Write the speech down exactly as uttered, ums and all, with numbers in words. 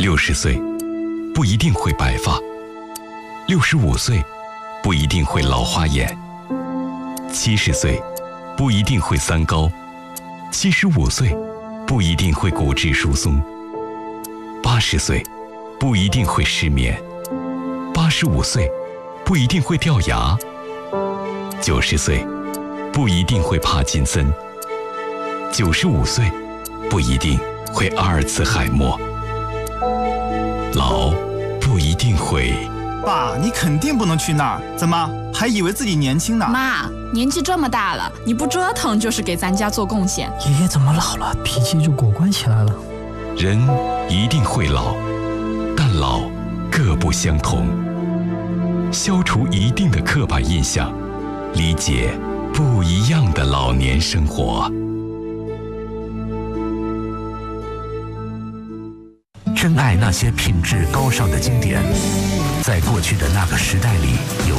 六十岁不一定会白发，六十五岁不一定会老花眼，七十岁不一定会三高，七十五岁不一定会骨质疏松，八十岁不一定会失眠，八十五岁不一定会掉牙，九十岁不一定会帕金森，九十五岁不一定会阿尔茨海默。老不一定会。 爸，你肯定不能去那儿，怎么还以为自己年轻呢？ 妈，年纪这么大了，你不折腾就是给咱家做贡献。 爷爷怎么老了，脾气就果断起来了？ 人一定会老，但老各不相同。消除一定的刻板印象，理解不一样的老年生活。 珍爱那些品质高尚的经典，在过去的那个时代里有